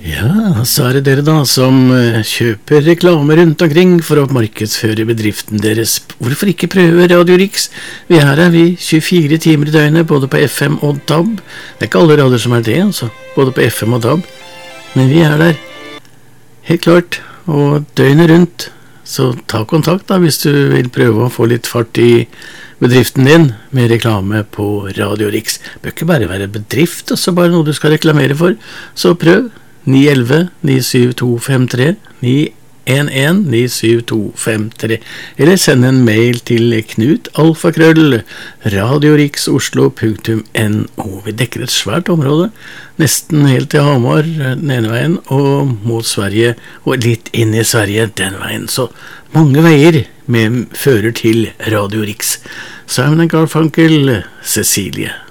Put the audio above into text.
Ja, så er det dere da som kjøper reklame rundt omkring for å markedsføre bedriften deres. Hvorfor ikke prøve Radio Rix? Vi er her, vi, 24 timer i døgnet, både på FM og DAB. Det er ikke alle radioer som er det, altså, både på FM og DAB. Men vi er der, helt klart, og døgnet rundt. Så ta kontakt da, hvis du vil prøve å få litt fart i bedriften din med reklame på Radio Rix. Det bør ikke bare være bedrift, og så bare noe du skal reklamere for. Så prøv. 911-97253 911-97253 eller send en mail til knut@radiorixoslo.no. Vi dekker et svært område, nesten helt til Hamar den ene veien og mot Sverige og litt inn i Sverige den veien, så mange veier med fører til Radio Rix. Simon & Garfunkel, Cecilie.